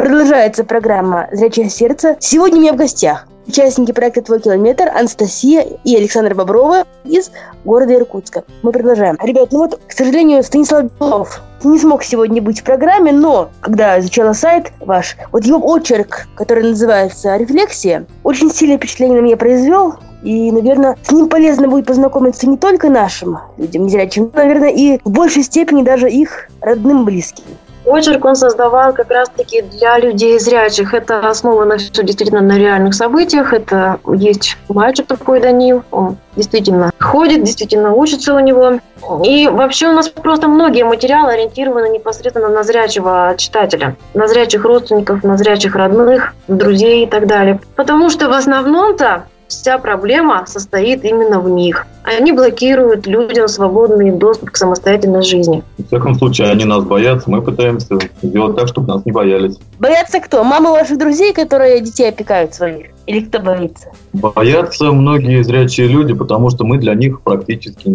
Продолжается программа «Зрячее сердце». Сегодня у меня в гостях участники проекта «Твой километр» Анастасия и Александр Бобровы из города Иркутска. Мы продолжаем. Ребят, к сожалению, Станислав Белов не смог сегодня быть в программе, но когда изучала сайт ваш, его очерк, который называется «Рефлексия», очень сильное впечатление на меня произвел. И, наверное, с ним полезно будет познакомиться не только нашим людям незрячим, но, наверное, и в большей степени даже их родным и близким. Очерк он создавал как раз-таки для людей зрячих. Это основано все действительно на реальных событиях. Это есть мальчик такой, Данил. Он действительно ходит, действительно учится у него. И вообще у нас просто многие материалы ориентированы непосредственно на зрячего читателя. На зрячих родственников, на зрячих родных, друзей и так далее. Потому что в основном-то вся проблема состоит именно в них. Они блокируют людям свободный доступ к самостоятельной жизни. В всяком случае, они нас боятся. Мы пытаемся сделать так, чтобы нас не боялись. Боятся кто? Мамы ваших друзей, которые детей опекают своих? Или кто боится? Боятся многие зрячие люди, потому что мы для них практически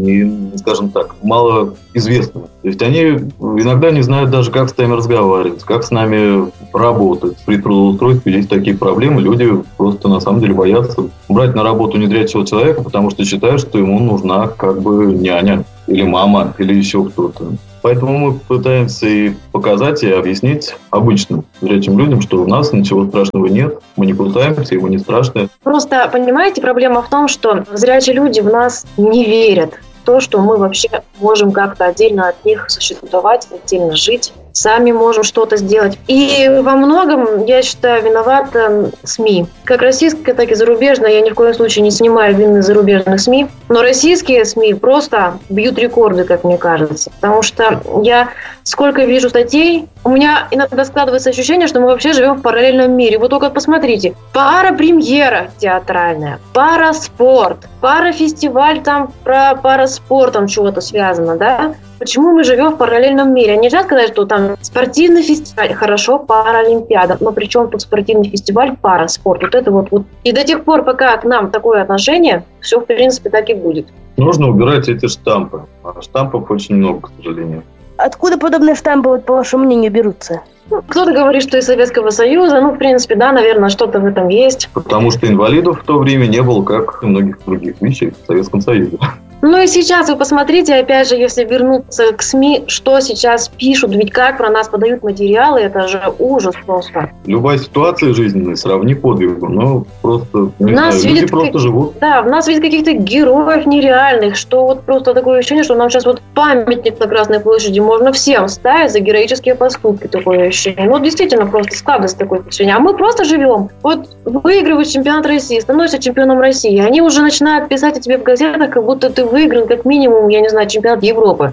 мало известны. То есть они иногда не знают даже, как с нами разговаривать, как с нами работать. При трудоустройстве есть такие проблемы. Люди просто на самом деле боятся брать на работу незрячего человека, потому что считают, что ему нужна няня или мама, или еще кто-то. Поэтому мы пытаемся и показать, и объяснить обычным зрячим людям, что у нас ничего страшного нет, мы не кусаемся, и мы не страшные. Просто, понимаете, проблема в том, что зрячие люди в нас не верят в то, что мы вообще можем как-то отдельно от них существовать, отдельно жить, сами можем что-то сделать. И во многом, я считаю, виновата СМИ. Как российская, так и зарубежная. Я ни в коем случае не снимаю вины зарубежных СМИ. Но российские СМИ просто бьют рекорды, как мне кажется. Потому что я сколько вижу статей, у меня иногда складывается ощущение, что мы вообще живем в параллельном мире. Вот только посмотрите. Пара-премьера театральная, пара-спорт, пара-фестиваль про пара-спорт, там чего-то связано, да? Почему мы живем в параллельном мире? Нельзя сказать, что там спортивный фестиваль, хорошо, паралимпиада, но при чем тут спортивный фестиваль, параспорт? Вот это вот. И до тех пор, пока к нам такое отношение, все в принципе так и будет. Нужно убирать эти штампы. А штампов очень много, к сожалению. Откуда подобные штампы, по вашему мнению, берутся? Кто-то говорит, что из Советского Союза. В принципе, да, наверное, что-то в этом есть. Потому что инвалидов в то время не было, как и многих других вещей в Советском Союзе. И сейчас вы посмотрите, опять же, если вернуться к СМИ, что сейчас пишут, ведь как про нас подают материалы, это же ужас просто. Любая ситуация жизненная сравни подвигу, но просто, люди просто живут. Да, в нас видят каких-то героев нереальных, что вот просто такое ощущение, что нам сейчас памятник на Красной площади можно всем ставить за героические поступки, такое ощущение. Действительно просто складывается такое впечатление. А мы просто живем. Выигрываешь чемпионат России, становишься чемпионом России, они уже начинают писать о тебе в газетах, как будто ты выиграл как минимум, чемпионат Европы.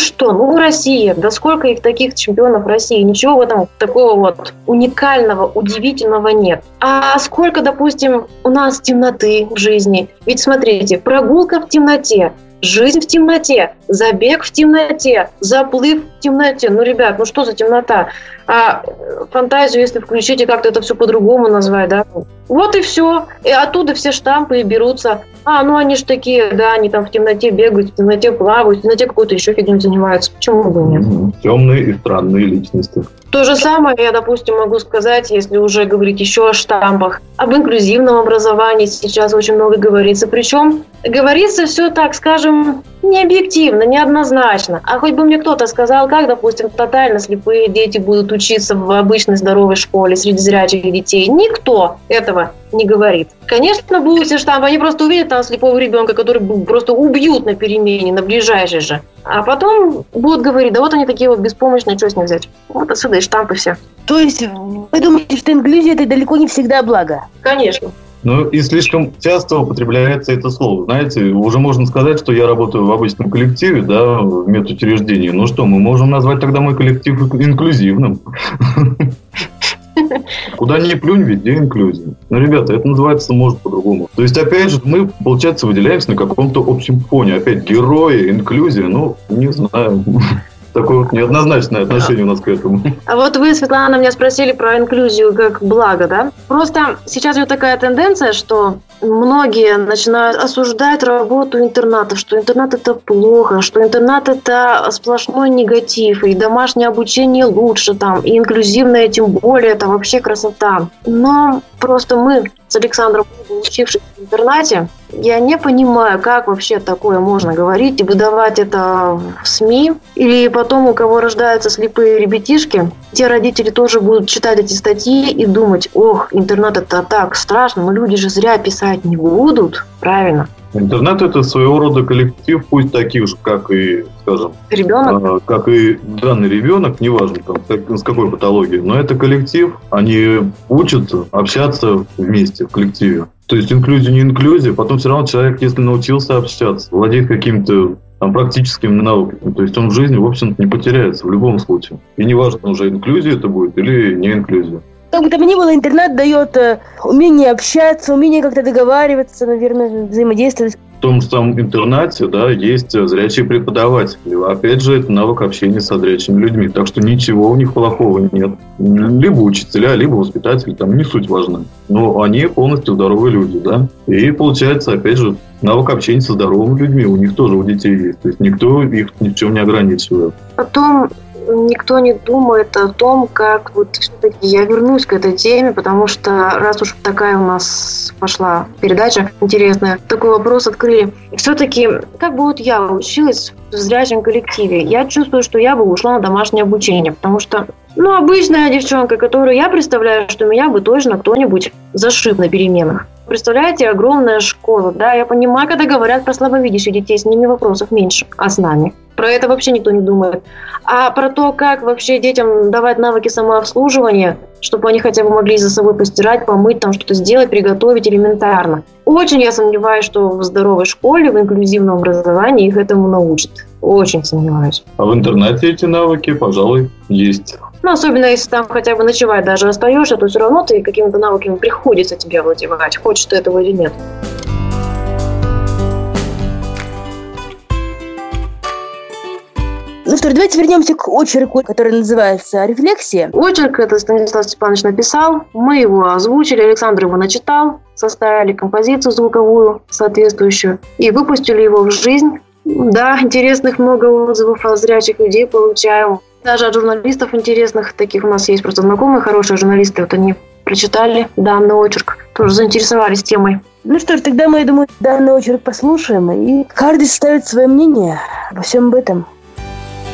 Россия, да сколько их таких чемпионов России, ничего в этом такого уникального, удивительного нет. А сколько, допустим, у нас темноты в жизни? Ведь смотрите, прогулка в темноте, жизнь в темноте, забег в темноте, заплыв в темноте. Ребят, что за темнота? А фантазию, если включить и как-то это все по-другому назвать, да? Вот и все. И оттуда все штампы и берутся. Они же такие, да, они там в темноте бегают, в темноте плавают, в темноте какой-то еще фигней занимаются. Почему бы нет? Темные и странные личности. То же самое я, допустим, могу сказать, если уже говорить еще о штампах. Об инклюзивном образовании сейчас очень много говорится. Причем говорится все, так скажем, не объективно, неоднозначно. А хоть бы мне кто-то сказал, как, допустим, тотально слепые дети будут учиться в обычной здоровой школе среди зрячих детей. Никто этого не говорит. Конечно, будут все штампы, они просто увидят там слепого ребенка, который просто убьют на перемене, на ближайшей же. А потом будут говорить, да они такие беспомощные, что с них взять? Отсюда и штампы все. То есть вы думаете, что инклюзия – это далеко не всегда благо? Конечно. И слишком часто употребляется это слово. Знаете, уже можно сказать, что я работаю в обычном коллективе, да, в медучреждении. Мы можем назвать тогда мой коллектив инклюзивным. Куда ни плюнь, везде инклюзия. Ребята, это называется может по-другому. То есть, опять же, мы, получается, выделяемся на каком-то общем фоне. Опять герои, инклюзия, не знаю. такое вот неоднозначное отношение у нас к этому. А вот вы, Светлана, меня спросили про инклюзию как благо, да? Просто сейчас идет такая тенденция, что многие начинают осуждать работу интернатов, что интернат это плохо, что интернат это сплошной негатив, и домашнее обучение лучше там, и инклюзивное тем более, это вообще красота. Но просто мы с Александром, учившись в интернате, я не понимаю, как вообще такое можно говорить и выдавать это в СМИ. Или потом, у кого рождаются слепые ребятишки, те родители тоже будут читать эти статьи и думать: ох, интернат это так страшно, но люди же зря писать не будут. Правильно. Интернат – это своего рода коллектив, пусть таких же, как и, скажем, Ребенок? Как и данный ребенок, неважно, с какой патологией, но это коллектив, они учатся общаться вместе в коллективе. То есть инклюзия, не инклюзия, потом все равно человек, если научился общаться, владеет какими-то практическими навыками, то есть он в жизни, в общем-то, не потеряется в любом случае. И неважно, уже инклюзия это будет или не инклюзия. Как бы там ни было, интернат дает умение общаться, умение как-то договариваться, наверное, взаимодействовать. В том же самом интернате, да, есть зрячие преподаватели. Опять же, это навык общения со зрячими людьми. Так что ничего у них плохого нет. Либо учителя, либо воспитатели, там не суть важна. Но они полностью здоровые люди, да. И получается, опять же, навык общения со здоровыми людьми у них тоже, у детей есть. То есть никто их ни в чем не ограничивает. Потом никто не думает о том, как вот все-таки я вернусь к этой теме, потому что раз уж такая у нас пошла передача интересная, такой вопрос открыли. Все-таки, как бы вот я училась в зрячем коллективе, я чувствую, что я бы ушла на домашнее обучение, потому что, обычная девчонка, которую я представляю, что меня бы точно кто-нибудь зашиб на переменах. Представляете, огромная школа, да, я понимаю, когда говорят про слабовидящих детей, с ними вопросов меньше, а с нами. Про это вообще никто не думает. А про то, как вообще детям давать навыки самообслуживания, чтобы они хотя бы могли за собой постирать, помыть, там что-то сделать, приготовить элементарно. Очень я сомневаюсь, что в здоровой школе, в инклюзивном образовании их этому научат. Очень сомневаюсь. А в интернете эти навыки, пожалуй, есть. Особенно если там хотя бы ночевать даже остаешься, то все равно ты какими-то навыками приходится тебе овладевать, хочешь ты этого или нет. Ну что, давайте вернемся к очерку, который называется «Рефлексия». Очерк это Станислав Степанович написал, мы его озвучили, Александр его начитал, составили композицию звуковую соответствующую и выпустили его в жизнь. Да, интересных много отзывов от зрячих людей получаем. Даже от журналистов интересных, таких у нас есть просто знакомые, хорошие журналисты, вот они прочитали данный очерк, тоже заинтересовались темой. Ну что ж, тогда мы, я думаю, данный очерк послушаем, и каждый составит свое мнение обо всем об этом.